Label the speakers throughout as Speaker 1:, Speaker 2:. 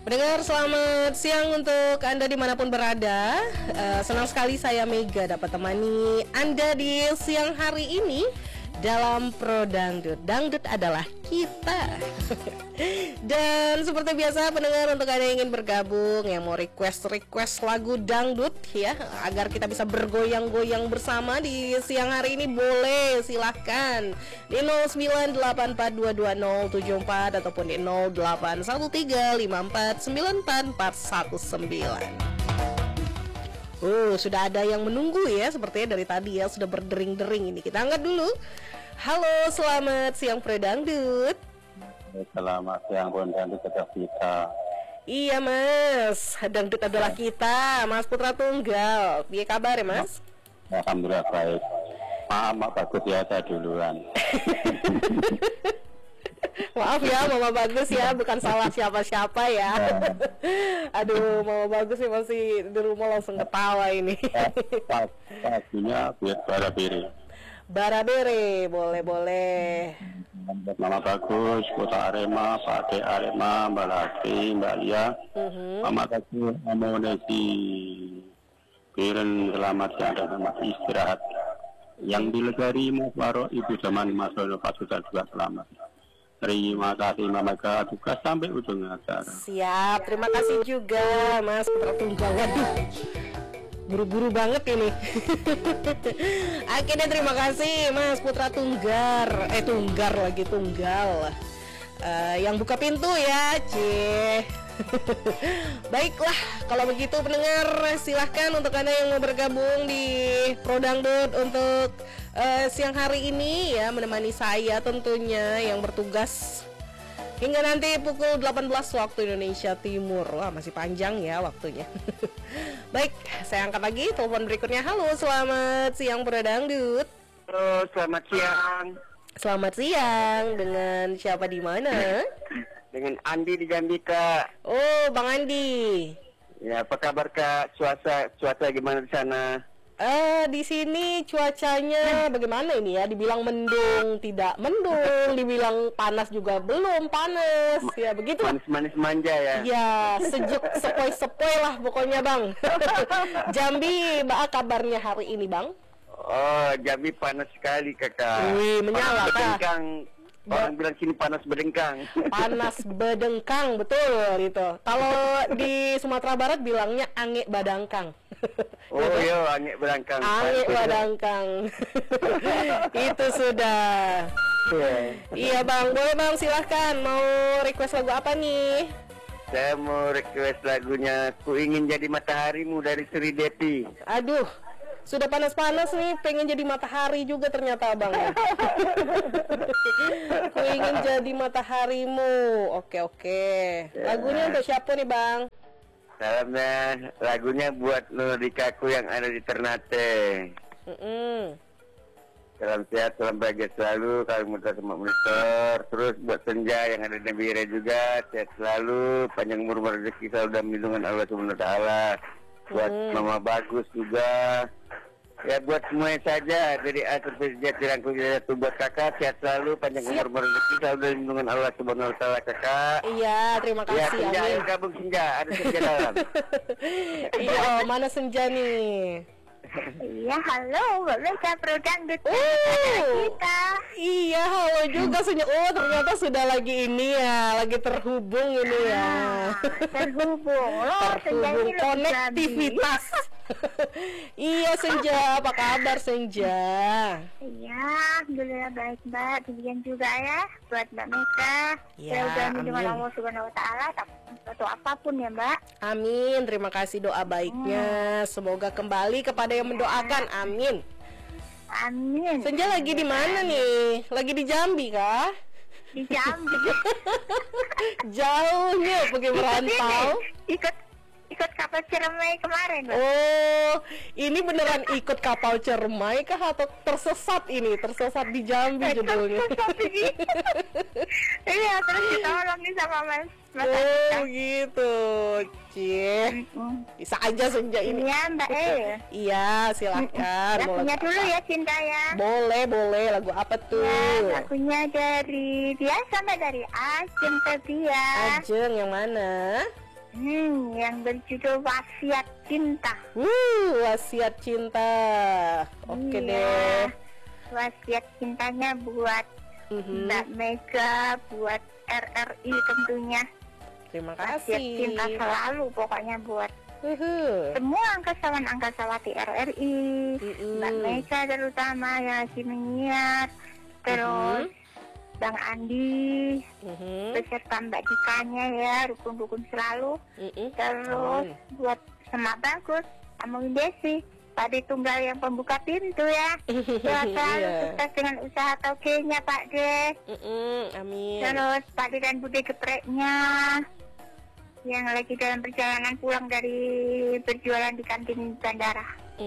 Speaker 1: Pendengar, selamat siang untuk Anda dimanapun berada. Senang sekali saya Mega dapat temani Anda di siang hari ini dalam Pro Dangdut. Dangdut adalah kita. Dan seperti biasa pendengar, untuk Anda yang ingin bergabung, yang mau request lagu dangdut ya, agar kita bisa bergoyang-goyang bersama di siang hari ini, boleh silahkan di 0984220074 ataupun di 0813549449. Sudah ada yang menunggu ya, sepertinya dari tadi ya, sudah berdering-dering ini. Kita angkat dulu. Halo, selamat siang Pro Dangdut.
Speaker 2: Selamat siang Bun Dangdut kita.
Speaker 1: Iya Mas, dangdut adalah kita. Mas Putra Tunggal, piye kabar ya Mas?
Speaker 2: Alhamdulillah baik. Maaf bagus ya, saya duluan.
Speaker 1: Maaf ya Mama Bagus ya, bukan salah siapa-siapa ya. Aduh, Mama Bagus sih masih di rumah langsung ketawa ini.
Speaker 2: Pastinya biar
Speaker 1: Barabere, boleh.
Speaker 2: Mama Bagus, Kota Arema, Pak Ade Arema, Mbak Lati, Mbak Lia, Mama Bagus, Amonesi, Piren selamat siang dan selamat istirahat. Yang dilegari Mas Waro, Ibu Zaman Mas Rono Pasukan juga selamat. Terima kasih Mama Mega, tugas sampai ujung acara.
Speaker 1: Siap, terima kasih juga Mas Putra Tunggal. Waduh, buru-buru banget ini. Akhirnya terima kasih Mas Putra Tunggal yang buka pintu ya, Cih. Baiklah, kalau begitu pendengar, silahkan untuk Anda yang mau bergabung di Pro Dangdut untuk siang hari ini ya, menemani saya tentunya yang bertugas hingga nanti pukul 18 waktu Indonesia Timur. Wah, masih panjang ya waktunya. Baik, saya angkat lagi telepon berikutnya. Halo, selamat siang Pro Dangdut.
Speaker 2: Halo, selamat siang.
Speaker 1: Selamat siang, dengan siapa di mana?
Speaker 2: Dengan Andi di Jambi, Kak.
Speaker 1: Oh, Bang Andi.
Speaker 2: Ya, apa kabar Kak? Cuaca gimana di sana?
Speaker 1: Di sini cuacanya bagaimana ini ya? Dibilang mendung, tidak mendung, dibilang panas juga belum panas. Ya begitu.
Speaker 2: Manis-manis manja ya.
Speaker 1: Ya, sejuk sepoi-sepoi lah pokoknya Bang. Jambi, kabarnya hari ini Bang?
Speaker 2: Oh, Jambi panas sekali Kakak.
Speaker 1: Wih, menyala Kak.
Speaker 2: Orang bilang sini panas bedengkang.
Speaker 1: Panas bedengkang, betul itu. Kalau di Sumatera Barat bilangnya ange badangkang.
Speaker 2: Oh iya, ange badangkang.
Speaker 1: Ange badangkang. Itu sudah. Iya Bang, boleh Bang, silahkan. Mau request lagu apa nih?
Speaker 2: Saya mau request lagunya Ku Ingin Jadi Mataharimu dari Sri Depi.
Speaker 1: Aduh, sudah panas-panas nih, pengen jadi matahari juga ternyata Abang ya. Ku ingin jadi mataharimu. Oke. Lagunya untuk siapa nih Bang?
Speaker 2: Salamnya, lagunya buat Nurikaku yang ada di Ternate. Salam sehat, salam bahagia selalu, kalau muda semua monitor. Terus buat Senja yang ada di Nabire juga, sehat selalu, panjang umur rezeki selalu dan lindungan Allah Subhanahu wa taala. Buat Mama Bagus juga. Ya buat semuanya saja, dari A sampai Z dirangkul jatuh buat Kakak, sehat selalu, panjang umur rezeki selalu dan lindungan Allah Subhanahu wa taala Kakak.
Speaker 1: Iya, terima kasih.
Speaker 2: Ya, Senja, ayo gabung Senja, ada Senja dalam.
Speaker 1: Iya, mana Senja nih?
Speaker 3: Iya, halo, Mbak Mega Pro Dangdut kita.
Speaker 1: Iya, halo juga Senja. Oh, ternyata sudah lagi ini ya, lagi terhubung ini ya.
Speaker 3: Terhubung
Speaker 1: konektivitas. Iya Senja, apa kabar Senja?
Speaker 3: Iya, alhamdulillah baik Mbak. Demikian juga ya buat Mbak Mega.
Speaker 1: Ya,
Speaker 3: udah
Speaker 1: amin.
Speaker 3: dengan Allah Subhanahu wa taala atau apapun ya Mbak.
Speaker 1: Amin, terima kasih doa baiknya. Semoga kembali kepada yang mendoakan. Amin.
Speaker 3: Amin.
Speaker 1: Senja lagi di mana nih? Lagi di Jambi kah?
Speaker 3: Di Jambi.
Speaker 1: Jauhnya pergi merantau.
Speaker 3: Ikut kapal Ciremai kemarin Mbak.
Speaker 1: Oh, ini beneran ikut kapal Ciremai kah atau tersesat ini? Tersesat di Jambi judulnya.
Speaker 3: Iya, terus ditolong nih sama Mas.
Speaker 1: Oh gitu, Cie. Bisa aja Senja ini.
Speaker 3: Iya Mbak
Speaker 1: Iya, silakan.
Speaker 3: Lagunya dulu ya Cinta ya.
Speaker 1: Boleh. Lagu apa tuh?
Speaker 3: Ya, lagunya dari Ajeng Febian.
Speaker 1: Ajeng yang mana?
Speaker 3: Yang berjudul Wasiat Cinta.
Speaker 1: Wasiat cinta. Oke
Speaker 3: Iya.
Speaker 1: deh.
Speaker 3: Wasiat cintanya buat Mbak Mega, buat RRI tentunya.
Speaker 1: Terima
Speaker 3: Wasiat cinta
Speaker 1: kasih.
Speaker 3: selalu pokoknya buat semua angkasawati RRI, Mbak Mega terutama yang lagi menyiar, terus Bang Andi, beserta Mbak Dikanya ya, rukun-rukun selalu. Terus buat Semak Bagus, sama Desi, Pak Tunggal yang pembuka pintu ya. Buat selalu sukses dengan usaha togenya Pak D.
Speaker 1: Amin.
Speaker 3: Terus Pak D dan Bude Gepreknya, yang lagi dalam perjalanan pulang dari berjualan di kantin bandara.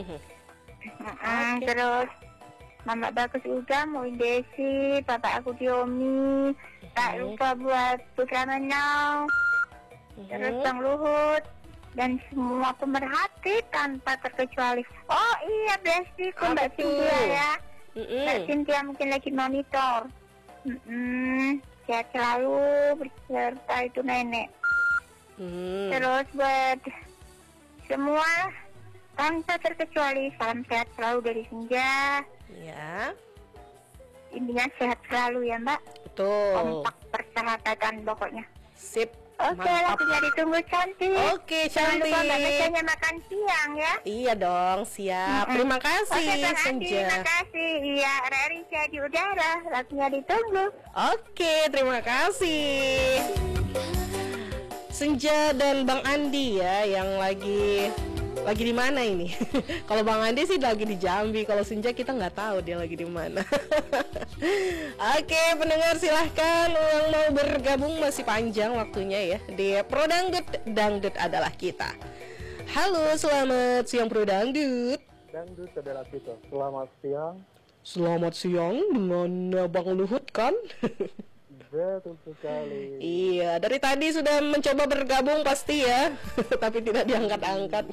Speaker 3: Terus Mama Bagus udah, mau Desi, Bapak aku Diomi, tak lupa buat Putra Menau, terus Bang Luhut, dan semua pemerhati tanpa terkecuali. Oh iya, bestiku Mbak Cynthia ya. Mbak Cynthia mungkin lagi monitor. Sehat selalu beserta itu nenek. Terus buat semua tanpa terkecuali, salam sehat selalu dari Senja.
Speaker 1: Ya.
Speaker 3: Intinya sehat selalu ya Mbak.
Speaker 1: Betul.
Speaker 3: Kompak persahabatan pokoknya.
Speaker 1: Sip.
Speaker 3: Oke,
Speaker 1: Mantap.
Speaker 3: lagunya ditunggu cantik.
Speaker 1: Oke,
Speaker 3: Jangan lupa Mbak
Speaker 1: cantik.
Speaker 3: Meganya makan siang ya.
Speaker 1: Iya dong, siap. Terima kasih,
Speaker 3: Oke, Bang Andi,
Speaker 1: Senja.
Speaker 3: terima kasih. Iya, RRI di udara. Lagunya ditunggu.
Speaker 1: Oke, terima kasih. Senja dan Bang Andi ya yang lagi di mana ini? Kalau Bang Andi sih lagi di Jambi, kalau Senja kita nggak tahu dia lagi di mana. Oke, pendengar silahkan yang mau bergabung, masih panjang waktunya ya di Pro Dangdut. Dangdut adalah kita. Halo, selamat siang Pro Dangdut.
Speaker 4: Dangdut adalah kita. Selamat siang.
Speaker 1: Selamat siang dengan Bang Luhut kan?
Speaker 4: Betul sekali.
Speaker 1: Iya, dari tadi sudah mencoba bergabung pasti ya, tapi tidak diangkat-angkat.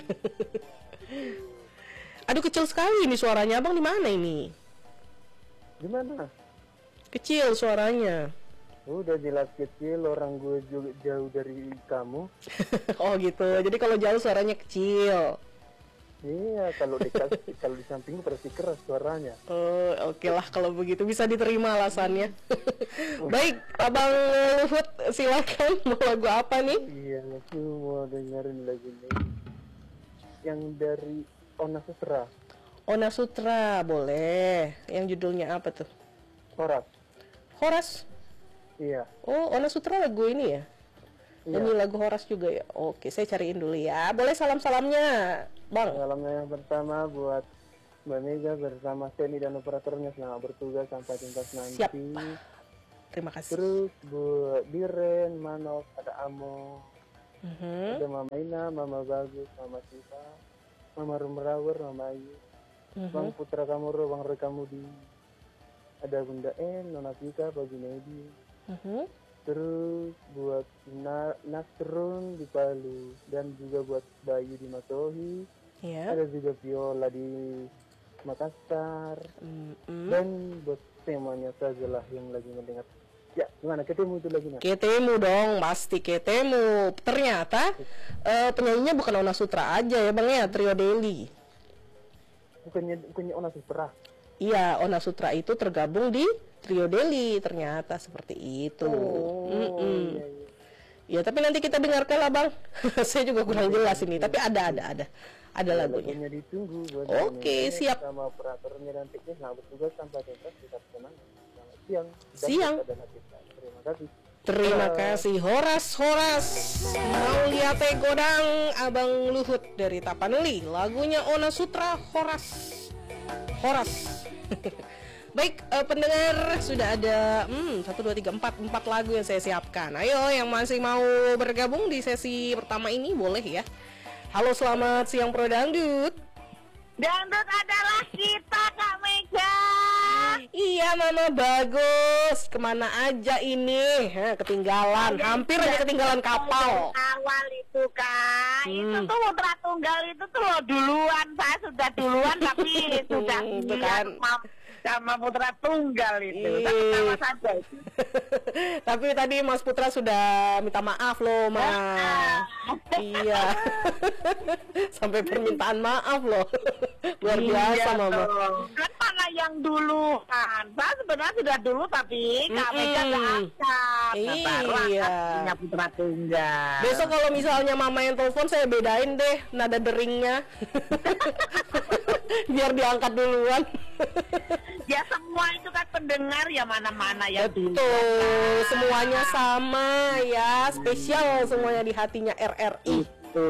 Speaker 1: Aduh, kecil sekali ini suaranya. Abang di mana ini?
Speaker 4: Gimana?
Speaker 1: Kecil suaranya.
Speaker 4: Udah jelas kecil, orang gue juga jauh dari kamu.
Speaker 1: Oh gitu. Jadi kalau jauh suaranya kecil.
Speaker 4: Iya, kalau di samping pasti keras suaranya.
Speaker 1: Oh, oke lah kalau begitu, bisa diterima alasannya. Baik, Abang Luhut silakan, mau lagu apa nih?
Speaker 4: Iya, aku mau dengerin lagu ini. Yang dari Ona Sutra.
Speaker 1: Ona Sutra, boleh. Yang judulnya apa tuh?
Speaker 4: Horas.
Speaker 1: Horas.
Speaker 4: Iya.
Speaker 1: Oh, Ona Sutra lagu ini ya? Ini lagu Horas juga ya? Oke, saya cariin dulu ya. Boleh salam-salamnya, Bang?
Speaker 4: Salamnya yang pertama buat Mbak Mega bersama Seni dan operatornya, selamat bertugas sampai tuntas nanti.
Speaker 1: Siap. Terima kasih.
Speaker 4: Terus buat Diren, Manok, ada Amo, ada Mama Ina, Mama Bagus, Mama Siva, Mama Rumrawer, Mama Ayu, Bang Putra Kamuro, Bang Roy Kamudi, ada Bunda En, Nona Pika, Pak Junedi. Terus buat Nasrun di Palu, dan juga buat Bayu di Matohi, ada juga Viola di Makassar, dan buat semuanya sajalah yang lagi mendengar. Ya, gimana? Ketemu itu lagunya?
Speaker 1: Ketemu dong, pasti ketemu. Ternyata penyanyinya bukan Ona Sutra aja ya Bang ya, Trio Deli.
Speaker 4: Bukannya Ona Sutra.
Speaker 1: Iya, Ona Sutra itu tergabung di Trio Deli, ternyata seperti itu.
Speaker 4: Iya.
Speaker 1: Ya, tapi nanti kita dengarkan lah Bang. Saya juga kurang jelas ini, tapi ada lagunya.
Speaker 4: Lagunya ditunggu buat
Speaker 1: Oke, siap.
Speaker 4: sama operatornya dan teknis. Nah, bertugas sampai tuntas kita senang. Selamat siang.
Speaker 1: Siang.
Speaker 4: Terima kasih.
Speaker 1: Terima kasih Horas. Mau lihat godang Abang Luhut dari Tapanuli. Lagunya Ona Sutra, Horas. Baik, pendengar, sudah ada 1, 2, 3, 4 lagu yang saya siapkan. Ayo yang masih mau bergabung di sesi pertama ini boleh ya. Halo, selamat siang Pro Dangdut.
Speaker 3: Dangdut adalah kita Kak Mega.
Speaker 1: Iya Mama Bagus, kemana aja ini? Ketinggalan, hampir aja ketinggalan kapal.
Speaker 3: Awal itu Kak, itu tuh Putra Tunggal itu tuh lo duluan, saya sudah duluan tapi sudah
Speaker 1: Itu kan.
Speaker 5: sama putra tunggal itu. Tapi sama saja itu.
Speaker 1: Tapi tadi Mas Putra sudah minta maaf loh, Ma. Iya. Sampai permintaan maaf loh. Luar biasa, Mama.
Speaker 5: Kan mana yang dulu kan? Saya sebenarnya sudah dulu tapi Kak Mega nggak angkat.
Speaker 1: Iya.
Speaker 5: Punya putra tunggal.
Speaker 1: Besok kalau misalnya Mama yang telepon, saya bedain deh nada deringnya. Biar diangkat duluan.
Speaker 5: Ya semua itu kan pendengar ya mana-mana ya.
Speaker 1: Betul, semuanya sama ya, spesial semuanya di hatinya RRI.
Speaker 5: Itu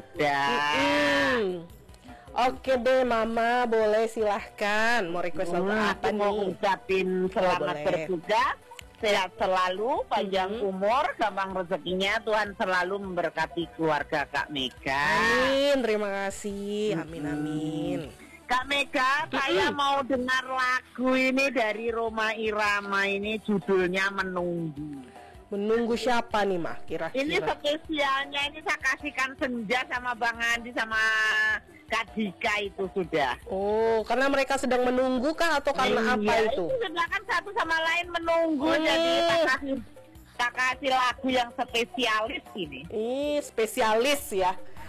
Speaker 5: sudah.
Speaker 1: Oke deh Mama, boleh silahkan. Mau request lagu apa nih?
Speaker 5: Mau ucapin selamat bertugas, sehat selalu, panjang umur, gampang rezekinya, Tuhan selalu memberkati keluarga Kak Mega.
Speaker 1: Amin, terima kasih. Amin, amin.
Speaker 5: Kak Mega, saya mau dengar lagu ini dari Rhoma Irama, ini judulnya Menunggu.
Speaker 1: Menunggu siapa nih Mah kira-kira?
Speaker 5: Ini spesialnya, ini saya kasihkan Senja sama Bang Andi sama Kak Dika itu sudah.
Speaker 1: Oh, karena mereka sedang menunggu kah atau karena apa itu?
Speaker 5: Itu sudah kan satu sama lain menunggu, jadi tak kasih lagu yang spesialis ini.
Speaker 1: Spesialis ya.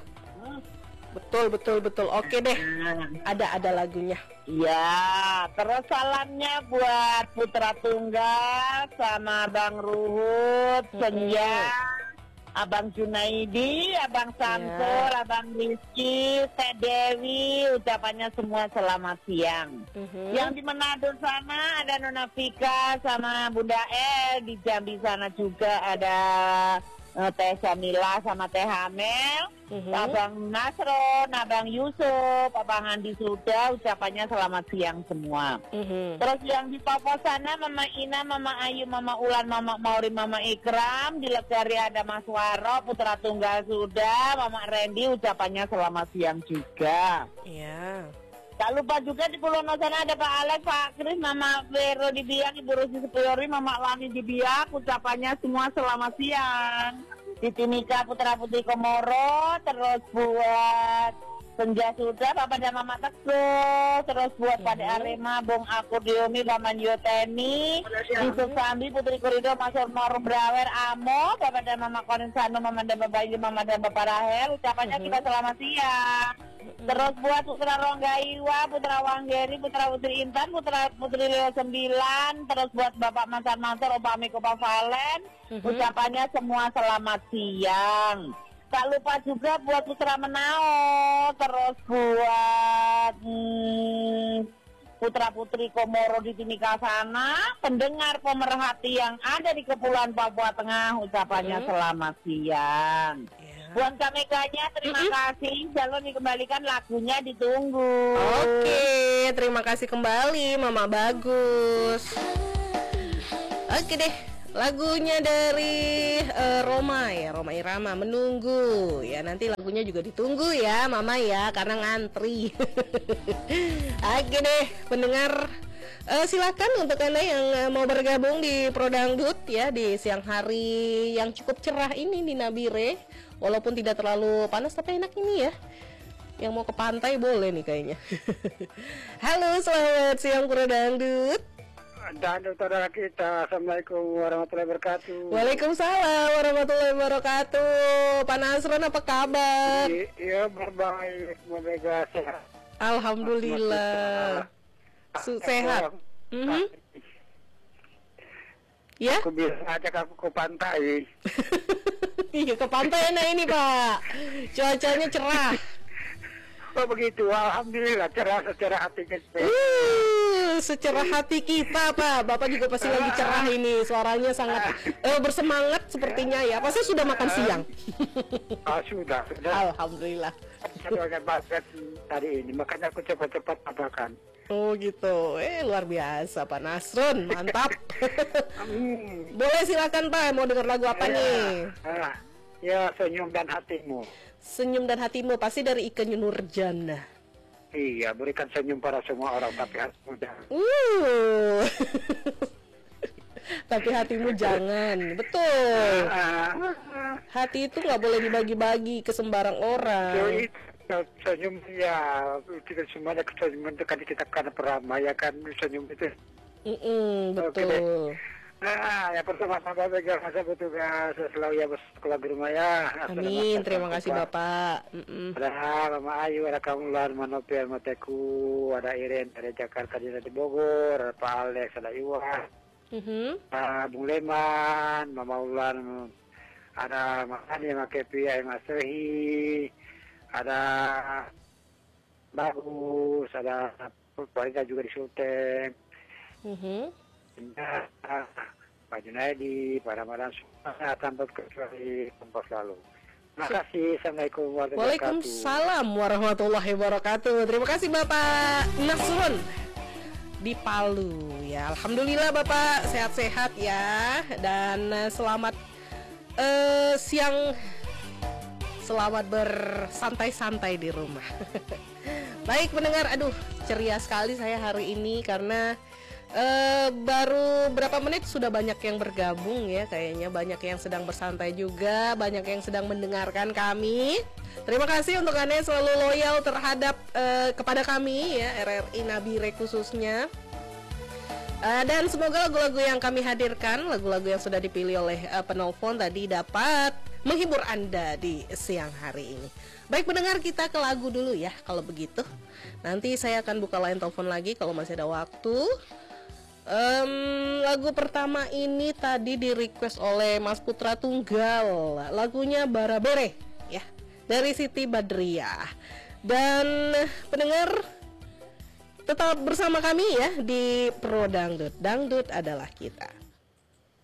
Speaker 1: Betul. Oke deh. Ada lagunya.
Speaker 5: Ya, terus salamnya buat Putra Tunggal sama Bang Ruhut, Senja, Abang Junaidi, Abang Samsul, Abang Rizky, Teh Dewi, ucapannya semua selamat siang. Yang di Manado sana ada Nona Vika sama Bunda El, di Jambi sana juga ada Teh Samila sama Teh Hamel, Abang Nasron, Abang Yusuf, Abang Andi sudah, ucapannya selamat siang semua. Terus yang di Papua sana Mama Ina, Mama Ayu, Mama Ulan, Mama Mauri, Mama Ikram, di Legari ada Mas Waro, Putra Tunggal sudah, Mama Randy, ucapannya selamat siang juga.
Speaker 1: Iya.
Speaker 5: Tak lupa juga di Pulau Nosana ada Pak Alex, Pak Kris, Mama Vero di Biak, Ibu Rusi Superiori, Mama Lani di Biak, ucapannya semua selamat siang. Di Timika Putra Putri Komoro, terus buat Senja sudah, Bapak dan Mama Teguh, terus buat Pade Arema, Bung Akudiomi, Baman Yoteni, Yusuf Sambi, Putri Korido, Mas Ormor Brawer, Amo, Bapak dan Mama Konin Sano, Mama dan Bapak Ibu, Mama dan Bapak Rahel, ucapannya kita selamat siang. Terus buat Putra Rongga Iwa, Putra Wanggeri, Putra Putri Intan, Putra Putri Leo 9, terus buat Bapak Mansar, Opa Amiko, Pak Valen, ucapannya semua selamat siang. Tak lupa juga buat Putra Menao, terus buat Putra Putri Komoro di Timika sana, pendengar pemerhati yang ada di Kepulauan Papua Tengah, ucapannya selamat siang. Buat Kak Meganya terima kasih, jangan dikembalikan lagunya ditunggu.
Speaker 1: Oke, terima kasih kembali Mama Bagus. Oke deh, lagunya dari Rhoma Irama, Menunggu. Ya nanti lagunya juga ditunggu ya Mama ya, karena ngantri. Oke deh pendengar, silakan untuk Anda yang mau bergabung di Prodangdut ya di siang hari yang cukup cerah ini di Nabire. Walaupun tidak terlalu panas tapi enak ini ya. Yang mau ke pantai boleh nih kayaknya. Halo, selamat siang Prodangdut.
Speaker 4: Dan saudara kita, Assalamualaikum warahmatullahi wabarakatuh.
Speaker 1: Waalaikumsalam warahmatullahi wabarakatuh. Pak Nasron apa kabar?
Speaker 4: Iya berbaik, semoga sehat.
Speaker 1: Alhamdulillah. Sehat. Ya?
Speaker 4: Aku bisa ajak aku ke pantai.
Speaker 1: Iya ke pantai enak ini Pak. Cuacanya cerah.
Speaker 4: Oh begitu, alhamdulillah cerah secerah hati kita.
Speaker 1: Secerah hati kita Pak. Bapak juga pasti lagi cerah ini. Suaranya sangat bersemangat sepertinya ya. Pasti sudah makan siang.
Speaker 4: Sudah.
Speaker 1: Alhamdulillah.
Speaker 4: Saya akan makan tadi ini, makanya aku cepat-cepat makan.
Speaker 1: Oh gitu, luar biasa Pak Nasron, mantap. Boleh silakan Pak, mau dengar lagu apa nih?
Speaker 4: Ya, Senyum dan Hatimu.
Speaker 1: Senyum dan Hatimu, pasti dari Ike Nurjana.
Speaker 4: Iya, berikan senyum pada semua orang, tapi hatimu jangan.
Speaker 1: Tapi hatimu jangan, betul. Hati itu nggak boleh dibagi-bagi ke sembarang orang.
Speaker 6: Senyum ya, kita semuanya senyum itu kan kita karena peramah ya kan, senyum itu.
Speaker 1: Betul.
Speaker 6: Nah, yang pertama-tama bagi masa petugas selalu ya bersekolah di rumah ya.
Speaker 1: Amin, terima kasih Bapak.
Speaker 6: Ada Mama Ayu, ada Kamulan, Manopel, Mateku, ada Iren, ada Jakarta, ada di Bogor, ada Pak Alex, ada Iwan, Bung Leman, Mama Ulan, ada Mak Ani, Mak Kepi, Mas Sehi, ada Bagus, ada Warga juga di Sulteng. Pak Junaidi, Pak Ramadan, semua tanpa kecuali kompas lalu. Terima kasih. Assalamualaikum warahmatullahi wabarakatuh.
Speaker 1: Waalaikumsalam warahmatullahi wabarakatuh. Terima kasih Bapak Nasrun di Palu ya. Alhamdulillah Bapak sehat-sehat ya, dan selamat siang, selamat bersantai-santai di rumah. Baik pendengar, aduh ceria sekali saya hari ini karena baru berapa menit sudah banyak yang bergabung ya, kayaknya banyak yang sedang bersantai juga, banyak yang sedang mendengarkan kami. Terima kasih untuk Anda yang selalu loyal terhadap kepada kami ya, RRI Nabire khususnya. Dan semoga lagu-lagu yang kami hadirkan, lagu-lagu yang sudah dipilih oleh penelpon tadi dapat menghibur Anda di siang hari ini. Baik pendengar, kita ke lagu dulu ya kalau begitu. Nanti saya akan buka line telepon lagi kalau masih ada waktu. Lagu pertama ini tadi di request oleh Mas Putra Tunggal, lagunya Barabere ya, dari Siti Badriah. Dan pendengar tetap bersama kami ya di Pro Dangdut, Dangdut adalah kita.